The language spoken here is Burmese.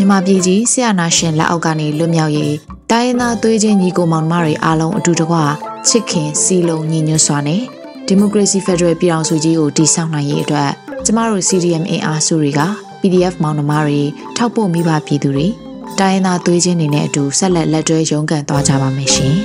မြန်မာပြည်ကြီးဆရာနာရှင်လက်အောက်ကနေလွတ်မြောက်ရေးတိုင်းရင်းသားသွေးချင်းညီကိုမောင်နှမတွေအားလုံးအတူတကွချစ်ခင်စီလုံးညီညွတ်စွာနဲ့ဒီမိုကရေစီဖက်ဒရယ်ပြည်ထောင်စုကြီးကိုတည်ဆောက်နိုင်ရေးအတွက်ကျမတို့ CDM အင်အားစုတွေက PDF မောင်နှမတွေထောက်ပို့မိဘပြည်သူတွေတိုင်းရင်းသားသွေးချင်းတွေနဲ့အတူဆက်လက်လက်တွဲရုန်းကန်သွားကြပါမယ်ရှင်